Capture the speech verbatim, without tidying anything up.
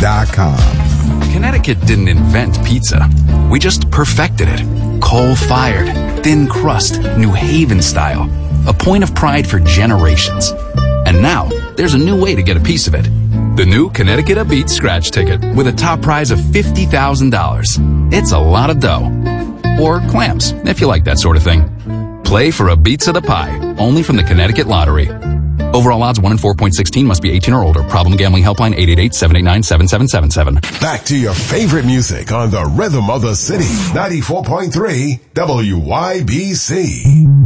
dot com. Connecticut didn't invent pizza. We just perfected it. Coal-fired, thin crust, New Haven style. A point of pride for generations. And now, there's a new way to get a piece of it. The new Connecticut A Beat scratch ticket with a top prize of fifty thousand dollars. It's a lot of dough. Or clams, if you like that sort of thing. Play for a Beats of the Pie, only from the Connecticut Lottery. Overall odds one in four point one six, must be eighteen or older. Problem gambling helpline eight eight eight, seven eight nine, seven seven seven seven. Back to your favorite music on the Rhythm of the City, ninety-four point three W Y B C.